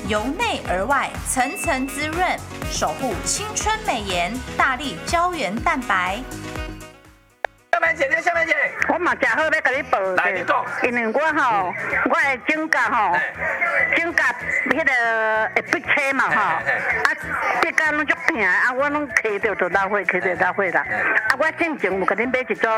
由内而外层层滋润，守护青春美颜，大力胶原蛋白。 下面姐， 我嘛正好要甲你报来，你讲。 因为我我的指甲指甲迄个会闭车嘛指甲拢足疼我拢揢着就老血啦。我之前有甲你买一组。